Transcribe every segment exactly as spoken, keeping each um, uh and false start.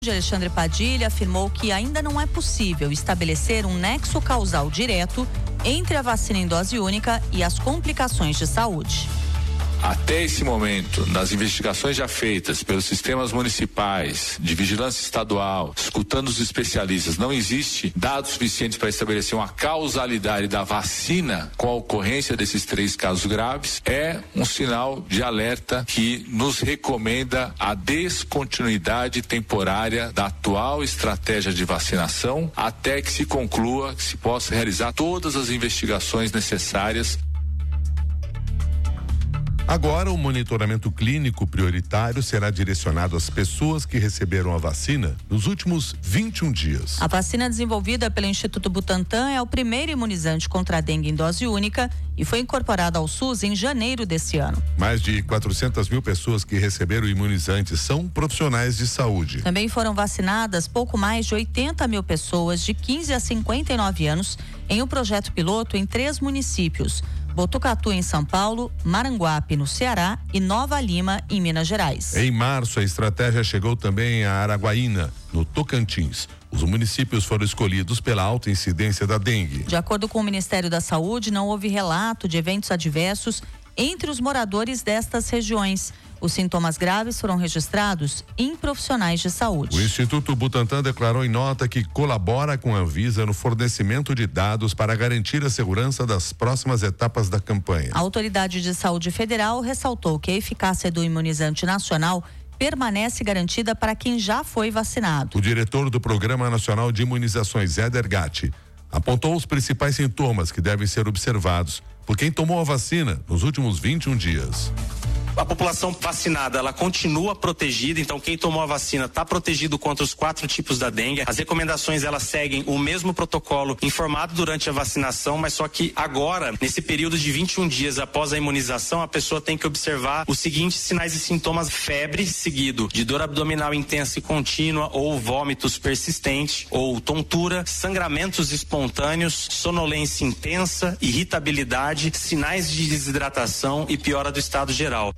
Alexandre Padilha afirmou que ainda não é possível estabelecer um nexo causal direto entre a vacina em dose única e as complicações de saúde. Até esse momento, nas investigações já feitas pelos sistemas municipais, de vigilância estadual, escutando os especialistas, não existe dados suficientes para estabelecer uma causalidade da vacina com a ocorrência desses três casos graves. É um sinal de alerta que nos recomenda a descontinuidade temporária da atual estratégia de vacinação até que se conclua, que se possa realizar todas as investigações necessárias. Agora, o monitoramento clínico prioritário será direcionado às pessoas que receberam a vacina nos últimos vinte e um dias. A vacina desenvolvida pelo Instituto Butantan é o primeiro imunizante contra a dengue em dose única e foi incorporada ao SUS em janeiro desse ano. Mais de quatrocentas mil pessoas que receberam o imunizante são profissionais de saúde. Também foram vacinadas pouco mais de oitenta mil pessoas de quinze a cinquenta e nove anos em um projeto piloto em três municípios: Botucatu, em São Paulo, Maranguape, no Ceará, e Nova Lima, em Minas Gerais. Em março, a estratégia chegou também a Araguaína, no Tocantins. Os municípios foram escolhidos pela alta incidência da dengue. De acordo com o Ministério da Saúde, não houve relato de eventos adversos entre os moradores destas regiões. Os sintomas graves foram registrados em profissionais de saúde. O Instituto Butantan declarou em nota que colabora com a Anvisa no fornecimento de dados para garantir a segurança das próximas etapas da campanha. A Autoridade de Saúde Federal ressaltou que a eficácia do imunizante nacional permanece garantida para quem já foi vacinado. O diretor do Programa Nacional de Imunizações, Éder Gatti, apontou os principais sintomas que devem ser observados por quem tomou a vacina nos últimos vinte e um dias. A população vacinada, ela continua protegida, então quem tomou a vacina está protegido contra os quatro tipos da dengue. As recomendações, elas seguem o mesmo protocolo informado durante a vacinação, mas só que agora, nesse período de vinte e um dias após a imunização, a pessoa tem que observar os seguintes sinais e sintomas: febre, seguido de dor abdominal intensa e contínua ou vômitos persistentes, ou tontura, sangramentos espontâneos, sonolência intensa, irritabilidade, sinais de desidratação e piora do estado geral.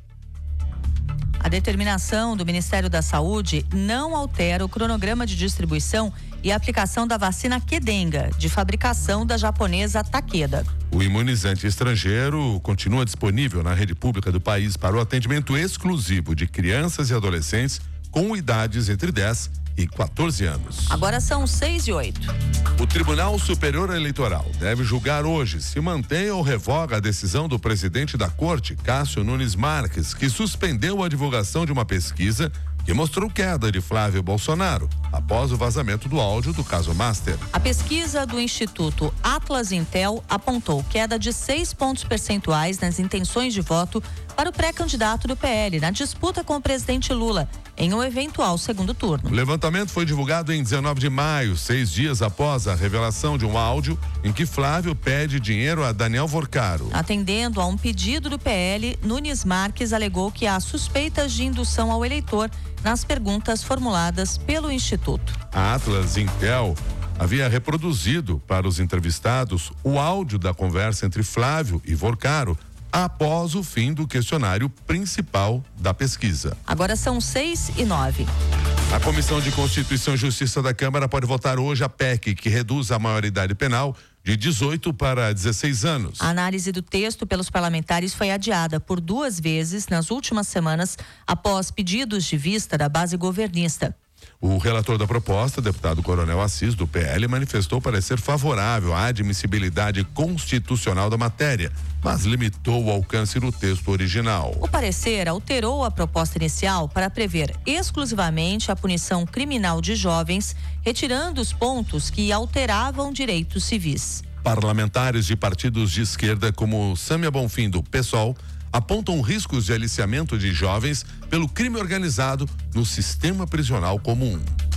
A determinação do Ministério da Saúde não altera o cronograma de distribuição e aplicação da vacina Qdenga, de fabricação da japonesa Takeda. O imunizante estrangeiro continua disponível na rede pública do país para o atendimento exclusivo de crianças e adolescentes com idades entre dez e quatorze anos. Agora são seis e oito. O Tribunal Superior Eleitoral deve julgar hoje se mantém ou revoga a decisão do presidente da Corte, Cássio Nunes Marques, que suspendeu a divulgação de uma pesquisa que mostrou queda de Flávio Bolsonaro após o vazamento do áudio do caso Master. A pesquisa do Instituto Atlas Intel apontou queda de seis pontos percentuais nas intenções de voto para o pré-candidato do P L na disputa com o presidente Lula em um eventual segundo turno. O levantamento foi divulgado em dezenove de maio, seis dias após a revelação de um áudio em que Flávio pede dinheiro a Daniel Vorcaro. Atendendo a um pedido do P L, Nunes Marques alegou que há suspeitas de indução ao eleitor nas perguntas formuladas pelo Instituto. A Atlas Intel havia reproduzido para os entrevistados o áudio da conversa entre Flávio e Vorcaro após o fim do questionário principal da pesquisa. Agora são seis e nove. A Comissão de Constituição e Justiça da Câmara pode votar hoje a P E C, que reduz a maioridade penal de dezoito para dezesseis anos. A análise do texto pelos parlamentares foi adiada por duas vezes nas últimas semanas, após pedidos de vista da base governista. O relator da proposta, deputado Coronel Assis, do P L, manifestou parecer favorável à admissibilidade constitucional da matéria, mas limitou o alcance do texto original. O parecer alterou a proposta inicial para prever exclusivamente a punição criminal de jovens, retirando os pontos que alteravam direitos civis. Parlamentares de partidos de esquerda, como Sâmia Bonfim, do PSOL, apontam riscos de aliciamento de jovens pelo crime organizado no sistema prisional comum.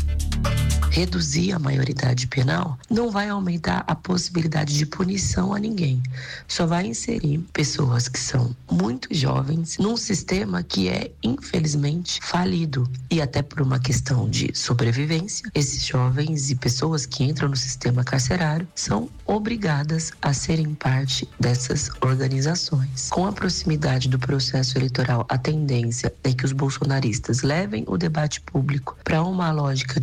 Reduzir a maioridade penal não vai aumentar a possibilidade de punição a ninguém. Só vai inserir pessoas que são muito jovens num sistema que é, infelizmente, falido. E até por uma questão de sobrevivência, esses jovens e pessoas que entram no sistema carcerário são obrigadas a serem parte dessas organizações. Com a proximidade do processo eleitoral, a tendência é que os bolsonaristas levem o debate público para uma lógica